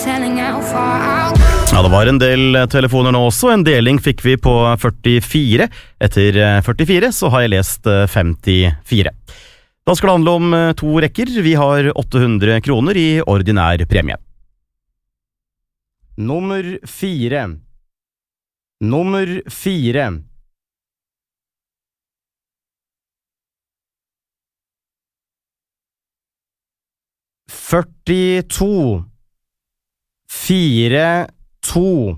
Ja, det var en del telefoner nå også. En deling fikk vi på 44. Etter 44 så har jeg lest 54. Da skal det handle om 2 rekker. Vi har 800 kroner i ordinær premie. Nummer 4. Nummer 4. Førtito. 4, 2.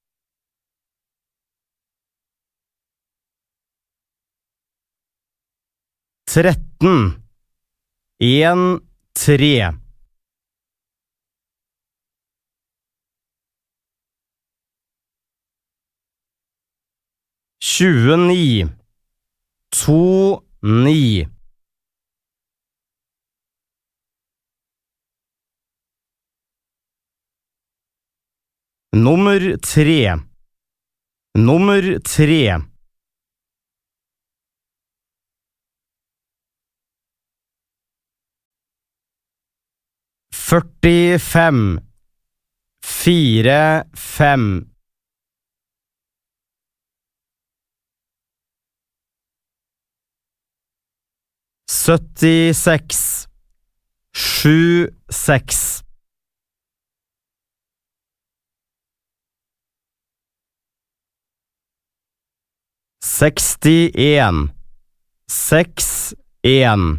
Tretten. 1, 3. Tjueni. 2, 9. Nummer 3. Nummer 3. Førtifem. 4, 5. Syttiseks. 7, 6. Sekstien. 6, 1.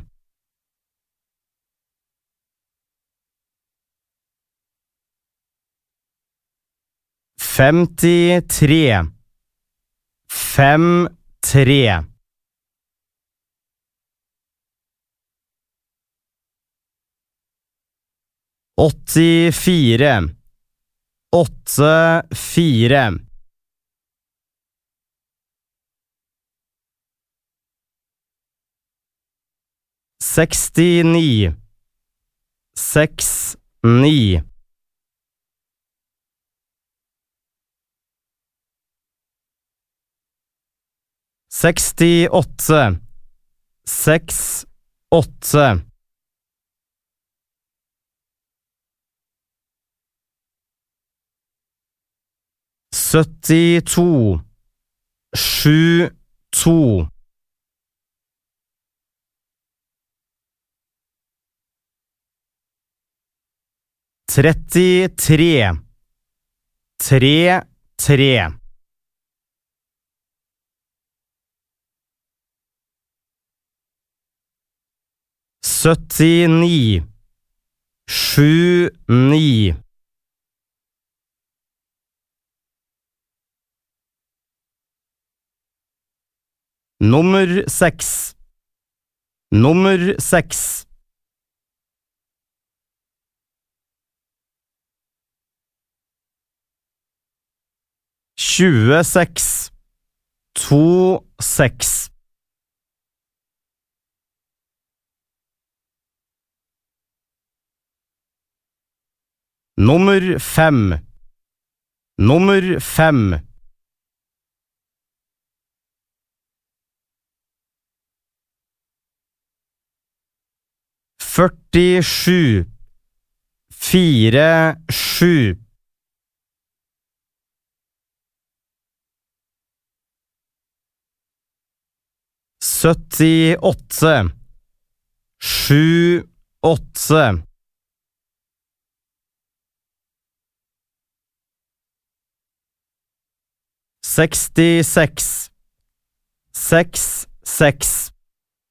Femtitre. 5, 3. Åttifire. 8, 4. Sekstini. 6, 9. Sekstiåtte. 6, 8. Syttito. 7, 2. Trettitre. 3, 3. Syttini. 7, 9. Nummer 6. Nummer 6. Tjueseks. 2, 6. Nummer 5. Nummer 5. Førtisju. 4, 7. Syttiåtte. 7, 8. Sekstiseks. 6, 6.